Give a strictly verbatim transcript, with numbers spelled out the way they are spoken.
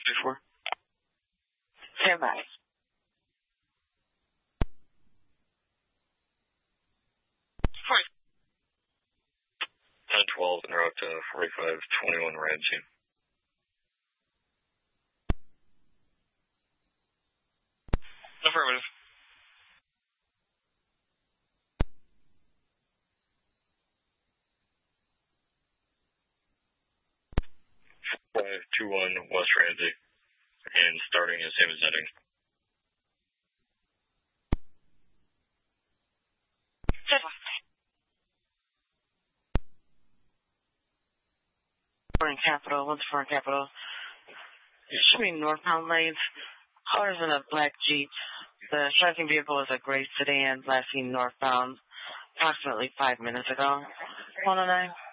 before. Stand by. ten twelve en route to forty-five twenty-one Ramsey. Affirmative. five two one West Ramsey. And starting as same as ending. Foreign Capital, what's Foreign Capital? Should be northbound lanes. Cars in a black Jeep. The striking vehicle is a gray sedan, last seen northbound approximately five minutes ago. one oh nine.